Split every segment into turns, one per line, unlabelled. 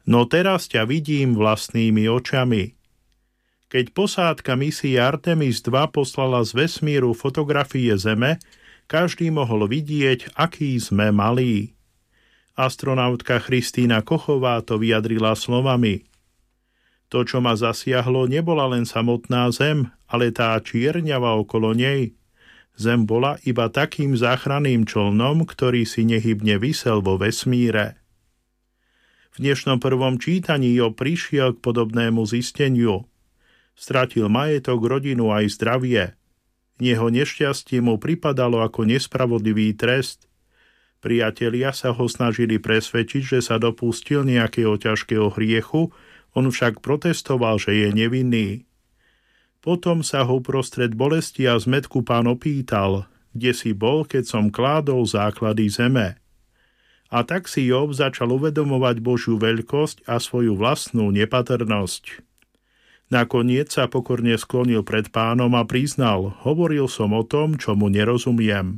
No teraz ťa vidím vlastnými očami. Keď posádka misie Artemis 2 poslala z vesmíru fotografie Zeme, každý mohol vidieť, aký sme malí. Astronautka Kristína Kochová to vyjadrila slovami: To, čo ma zasiahlo, nebola len samotná Zem, ale tá čierňava okolo nej. Zem bola iba takým záchranným člnom, ktorý si nehybne visel vo vesmíre. V dnešnom prvom čítaní Job prišiel k podobnému zisteniu. Stratil majetok, rodinu aj zdravie. Jeho nešťastie mu pripadalo ako nespravodlivý trest. Priatelia sa ho snažili presvedčiť, že sa dopustil nejakého ťažkého hriechu, on však protestoval, že je nevinný. Potom sa ho uprostred bolesti a zmätku Pán opýtal: Kde si bol, keď som kládol základy zeme? A tak si Job začal uvedomovať Božiu veľkosť a svoju vlastnú nepatrnosť. Nakoniec sa pokorne sklonil pred Pánom a priznal: Hovoril som o tom, čomu nerozumiem.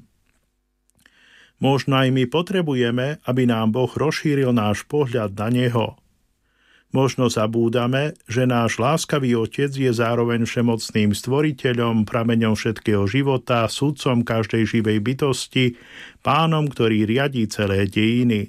Možno aj my potrebujeme, aby nám Boh rozšíril náš pohľad na Neho. Možno zabúdame, že náš láskavý Otec je zároveň všemocným stvoriteľom, prameňom všetkého života, sudcom každej živej bytosti, Pánom, ktorý riadí celé dejiny.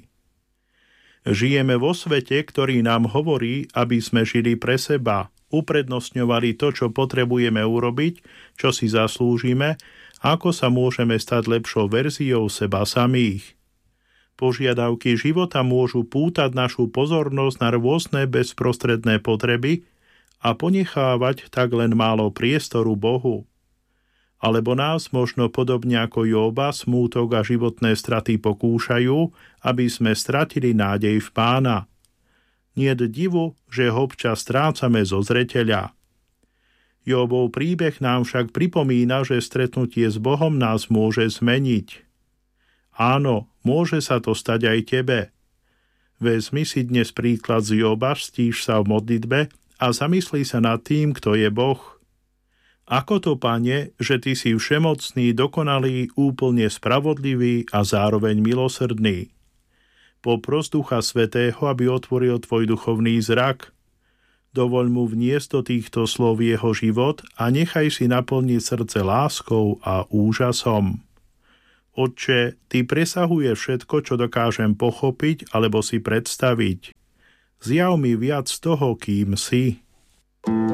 Žijeme vo svete, ktorý nám hovorí, aby sme žili pre seba, uprednostňovali to, čo potrebujeme urobiť, čo si zaslúžime, ako sa môžeme stať lepšou verziou seba samých. Požiadavky života môžu pútať našu pozornosť na rôzne bezprostredné potreby a ponechávať tak len málo priestoru Bohu. Alebo nás možno podobne ako Jóba smútok a životné straty pokúšajú, aby sme stratili nádej v Pána. Niet divu, že ho občas strácame zo zreteľa. Jóbov príbeh nám však pripomína, že stretnutie s Bohom nás môže zmeniť. Áno, môže sa to stať aj tebe. Vezmi si dnes príklad z Jóba, stíš sa v modlitbe a zamyslí sa nad tým, kto je Boh. Ako to, Pane, že Ty si všemocný, dokonalý, úplne spravodlivý a zároveň milosrdný. Popros Ducha Svätého, aby otvoril tvoj duchovný zrak. Dovoľ mu vniesť do týchto slov jeho život a nechaj si naplniť srdce láskou a úžasom. Otče, Ty presahuje všetko, čo dokážem pochopiť alebo si predstaviť. Zjav mi viac toho, kým si.